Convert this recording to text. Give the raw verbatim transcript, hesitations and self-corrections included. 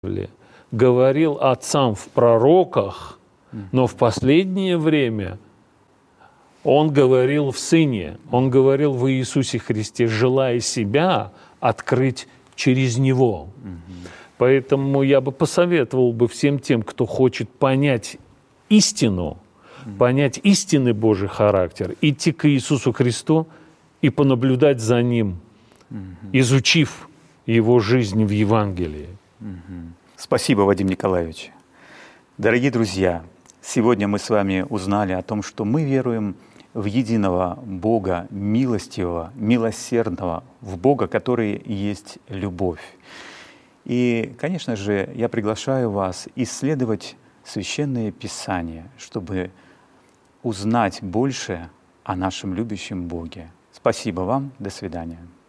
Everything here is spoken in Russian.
говорил отцам в пророках, но в последнее время Он говорил в Сыне, Он говорил в Иисусе Христе, желая себя открыть через Него. Поэтому я бы посоветовал бы всем тем, кто хочет понять истину, понять истинный Божий характер, идти к Иисусу Христу и понаблюдать за Ним, изучив Его жизнь в Евангелии. Спасибо, Вадим Николаевич. Дорогие друзья, сегодня мы с вами узнали о том, что мы веруем в единого Бога, милостивого, милосердного, в Бога, который есть любовь. И, конечно же, я приглашаю вас исследовать Священное Писание, чтобы узнать больше о нашем любящем Боге. Спасибо вам. До свидания.